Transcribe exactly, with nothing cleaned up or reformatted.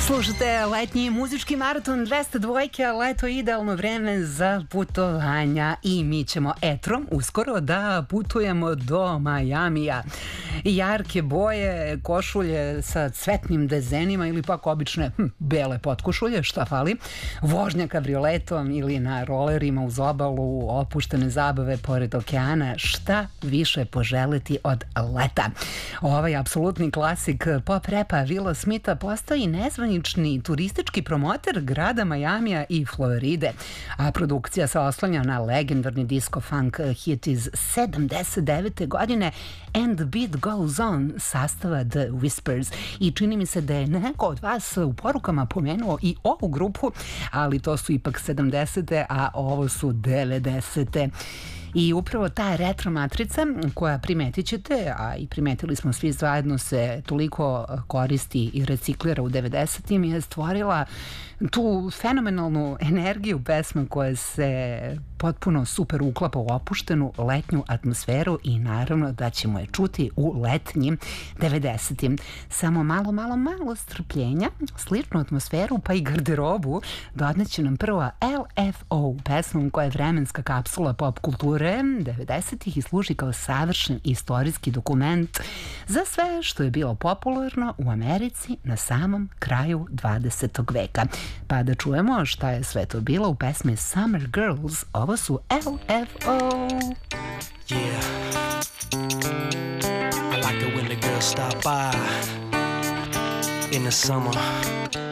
Slušate letnji muzički maraton dvesta dvojke, leto je idealno vreme za putovanja i mi ćemo etrom uskoro da putujemo do Majamija. Jarke boje, košulje sa cvetnim dezenima ili pak obične hm, bele potkošulje, šta fali, vožnja kabrioletom ili na rolerima uz obalu, opuštene zabave pored okeana, šta više poželiti od leta. Ovaj apsolutni klasik pop repa Willa Smitha postoji nezvanični turistički promoter grada Majamija i Floride, a produkcija se oslanja na legendarni disco funk hit iz sedamdeset devete godine And the Beat Goes On sastava The Whispers i čini mi se da je neko od vas u porukama pomenuo i ovu grupu, ali to su ipak sedamdesete, a ovo su devedesete. I upravo ta retro matrica koja primetit ćete, a i primetili smo svi zajedno, se toliko koristi i reciklira u devedesetim, je stvorila tu fenomenalnu energiju pesma koja se potpuno super uklapa u opuštenu letnju atmosferu i naravno da ćemo je čuti u letnjim devedesetim. Samo malo, malo, malo strpljenja, sličnu atmosferu pa i garderobu dodaće nam prva L F O pesmom koja je vremenska kapsula pop kulture devedesetih i služi kao savršen istorijski dokument za sve što je bilo popularno u Americi na samom kraju dvadesetog veka. Pa da čujemo šta je sve to bilo u pesmi Summer Girls. Ovo su L F O. Yeah, I like it when the girls stop by in the summer.